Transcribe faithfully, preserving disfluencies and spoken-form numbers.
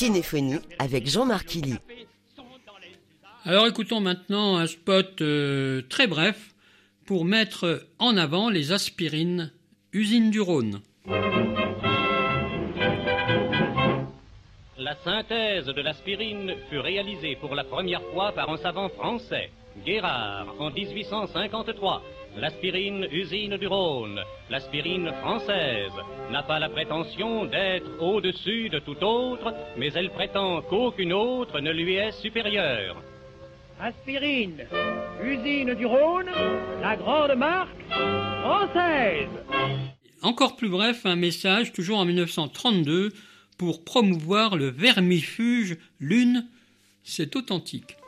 Cinéphonie avec Jean-Marc Illy. Alors écoutons maintenant un spot euh, très bref pour mettre en avant les aspirines Usine du Rhône. La synthèse de l'aspirine fut réalisée pour la première fois par un savant français, Guérard, en dix-huit cent cinquante-trois. L'aspirine Usine du Rhône, l'aspirine française, n'a pas la prétention d'être au-dessus de tout autre, mais elle prétend qu'aucune autre ne lui est supérieure. Aspirine, Usine du Rhône, la grande marque française. Encore plus bref, un message, toujours en dix-neuf cent trente-deux, pour promouvoir le vermifuge Lune, c'est authentique.